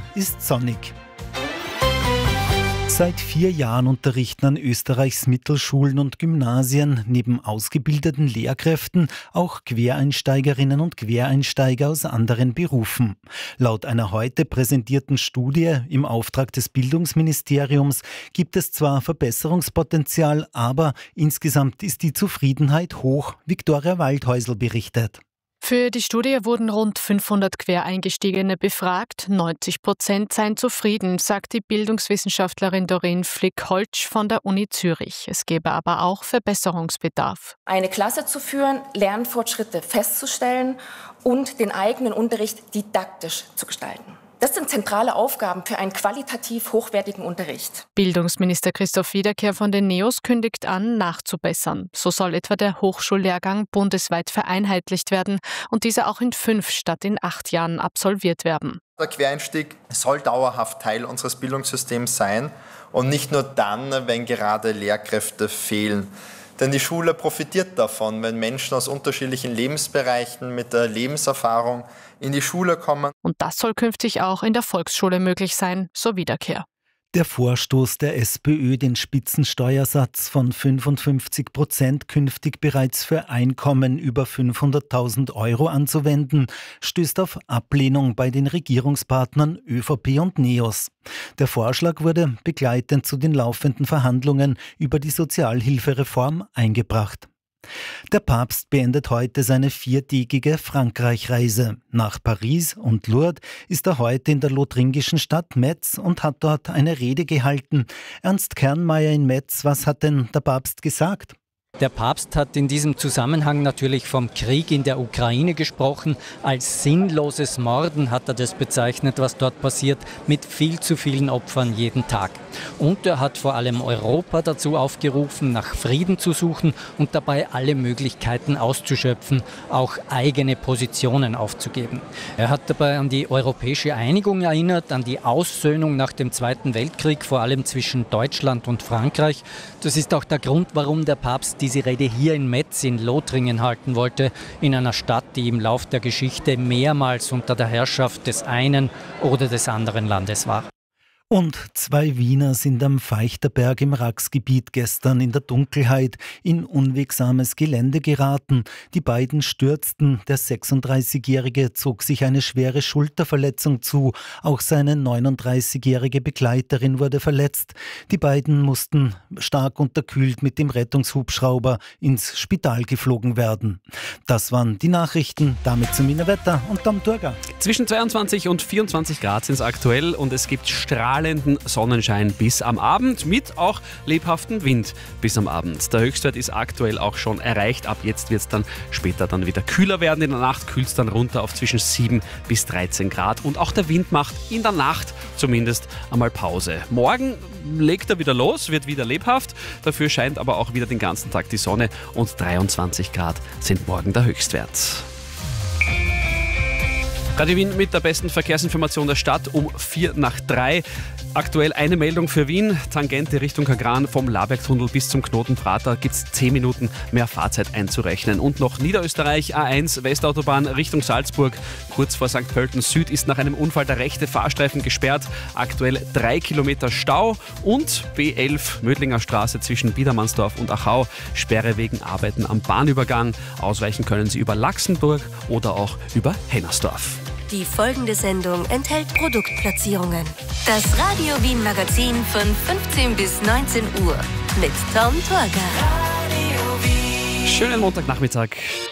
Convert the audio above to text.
ist sonnig. Seit 4 Jahren unterrichten an Österreichs Mittelschulen und Gymnasien neben ausgebildeten Lehrkräften auch Quereinsteigerinnen und Quereinsteiger aus anderen Berufen. Laut einer heute präsentierten Studie im Auftrag des Bildungsministeriums gibt es zwar Verbesserungspotenzial, aber insgesamt ist die Zufriedenheit hoch. Viktoria Waldhäusl berichtet. Für die Studie wurden rund 500 Quereingestiegene befragt. 90% seien zufrieden, sagt die Bildungswissenschaftlerin Doreen Flick-Holtsch von der Uni Zürich. Es gebe aber auch Verbesserungsbedarf. Eine Klasse zu führen, Lernfortschritte festzustellen und den eigenen Unterricht didaktisch zu gestalten. Das sind zentrale Aufgaben für einen qualitativ hochwertigen Unterricht. Bildungsminister Christoph Wiederkehr von den NEOS kündigt an, nachzubessern. So soll etwa der Hochschullehrgang bundesweit vereinheitlicht werden und dieser auch in 5 statt in 8 Jahren absolviert werden. Der Quereinstieg soll dauerhaft Teil unseres Bildungssystems sein und nicht nur dann, wenn gerade Lehrkräfte fehlen. Denn die Schule profitiert davon, wenn Menschen aus unterschiedlichen Lebensbereichen mit der Lebenserfahrung in die Schule kommen. Und das soll künftig auch in der Volksschule möglich sein, so Wiederkehr. Der Vorstoß der SPÖ, den Spitzensteuersatz von 55% künftig bereits für Einkommen über 500.000 Euro anzuwenden, stößt auf Ablehnung bei den Regierungspartnern ÖVP und NEOS. Der Vorschlag wurde begleitend zu den laufenden Verhandlungen über die Sozialhilfereform eingebracht. Der Papst beendet heute seine 4-tägige Frankreich-Reise. Nach Paris und Lourdes ist er heute in der lothringischen Stadt Metz und hat dort eine Rede gehalten. Ernst Kernmeier in Metz, was hat denn der Papst gesagt? Der Papst hat in diesem Zusammenhang natürlich vom Krieg in der Ukraine gesprochen. Als sinnloses Morden hat er das bezeichnet, was dort passiert, mit viel zu vielen Opfern jeden Tag. Und er hat vor allem Europa dazu aufgerufen, nach Frieden zu suchen und dabei alle Möglichkeiten auszuschöpfen, auch eigene Positionen aufzugeben. Er hat dabei an die europäische Einigung erinnert, an die Aussöhnung nach dem Zweiten Weltkrieg, vor allem zwischen Deutschland und Frankreich. Das ist auch der Grund, warum der Papst diese Rede hier in Metz in Lothringen halten wollte, in einer Stadt, die im Lauf der Geschichte mehrmals unter der Herrschaft des einen oder des anderen Landes war. Und 2 Wiener sind am Feichterberg im Raxgebiet gestern in der Dunkelheit in unwegsames Gelände geraten. Die beiden stürzten. Der 36-Jährige zog sich eine schwere Schulterverletzung zu. Auch seine 39-jährige Begleiterin wurde verletzt. Die beiden mussten stark unterkühlt mit dem Rettungshubschrauber ins Spital geflogen werden. Das waren die Nachrichten. Damit zum Wiener Wetter und Tom Turger. Zwischen 22 und 24 Grad sind es aktuell und es gibt strahlenden Sonnenschein bis am Abend mit auch lebhaftem Wind bis am Abend. Der Höchstwert ist aktuell auch schon erreicht. Ab jetzt wird es dann später dann wieder kühler werden. In der Nacht kühlt es dann runter auf zwischen 7 bis 13 Grad und auch der Wind macht in der Nacht zumindest einmal Pause. Morgen legt er wieder los, wird wieder lebhaft. Dafür scheint aber auch wieder den ganzen Tag die Sonne und 23 Grad sind morgen der Höchstwert. Radio Wien mit der besten Verkehrsinformation der Stadt um 2:45. Aktuell eine Meldung für Wien. Tangente Richtung Kagran vom Labergtunnel bis zum Knoten Prater gibt es 10 Minuten mehr Fahrzeit einzurechnen. Und noch Niederösterreich, A1 Westautobahn Richtung Salzburg. Kurz vor St. Pölten Süd ist nach einem Unfall der rechte Fahrstreifen gesperrt. Aktuell 3 Kilometer Stau. Und B11 Mödlinger Straße zwischen Biedermannsdorf und Achau. Sperre wegen Arbeiten am Bahnübergang. Ausweichen können Sie über Laxenburg oder auch über Hennersdorf. Die folgende Sendung enthält Produktplatzierungen. Das Radio Wien Magazin von 15 bis 19 Uhr mit Tom Turger. Schönen Montagnachmittag.